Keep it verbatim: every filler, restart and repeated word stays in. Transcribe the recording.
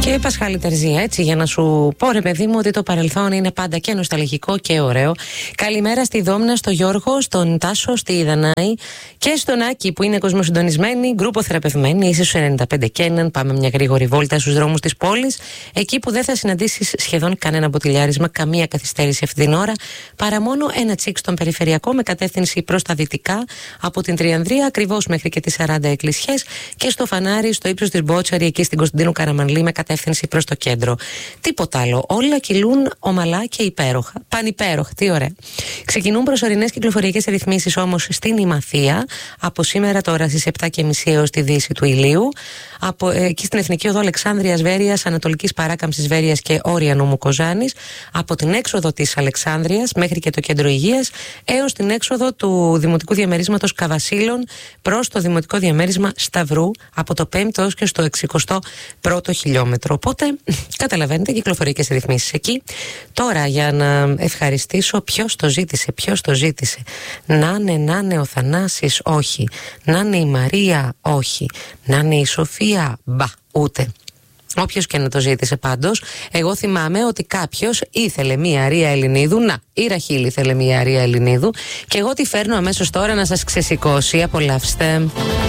Και Πασχάλη Τερζία, έτσι, για να σου πω, ρε παιδί μου, ότι το παρελθόν είναι πάντα και νοσταλγικό και ωραίο. Καλημέρα στη Δόμνα, στο Γιώργο, στον Τάσο, στη Δανάη και στον Άκη που είναι κοσμοσυντονισμένοι, γκρούπο θεραπευμένοι. Είσαι στου ενενήντα πέντε και έναν. Πάμε μια γρήγορη βόλτα στους δρόμους της πόλης. Εκεί που δεν θα συναντήσεις σχεδόν κανένα μποτιλιάρισμα, καμία καθυστέρηση αυτή την ώρα, παρά μόνο ένα τσικ στον περιφερειακό με κατεύθυνση προς τα δυτικά, από την Τριανδρία ακριβώς μέχρι και τις σαράντα εκκλησιές, και στο Φανάρι, στο ύψος της Μπότσαρη, εκεί στην Κωνσταντίνου Καραμανλή, με κατεύθυνση προς το κέντρο. Τίποτα άλλο. Όλα κυλούν ομαλά και υπέροχα. Πανυπέροχα. Τι ωραία. Ξεκινούν προσωρινές κυκλοφοριακές ρυθμίσεις όμως στην Ημαθία από σήμερα τώρα στις επτά και μισή έως τη δύση του ηλίου. Από, ε, εκεί στην Εθνική Οδό Αλεξάνδρειας Βέρειας, Ανατολικής Παράκαμψης Βέρειας και Όρια Νόμου Κοζάνης, από την έξοδο της Αλεξάνδρειας μέχρι και το κέντρο υγείας, έως την έξοδο του Δημοτικού Διαμερίσματος Καβασίλων προς το Δημοτικό Διαμέρισμα Σταυρού, από το πέμπτο έως και στο εξηκοστό πρώτο χιλιόμετρο. Οπότε, καταλαβαίνετε, κυκλοφοριακές ρυθμίσεις εκεί. Τώρα, για να ευχαριστήσω, ποιος το ζήτησε, ποιος το ζήτησε. Να είναι, να είναι ο Θανάσης, όχι. Να είναι η Μαρία, όχι. Να είναι η Σοφία, μπα, ούτε. Όποιος και να το ζήτησε πάντως, εγώ θυμάμαι ότι κάποιος ήθελε μία Αρία Ελληνίδου. Να, η Ραχίλη ήθελε μία Αρία Ελληνίδου. Και εγώ τη φέρνω αμέσως τώρα να σας ξεσηκώσει. Απολαύστε.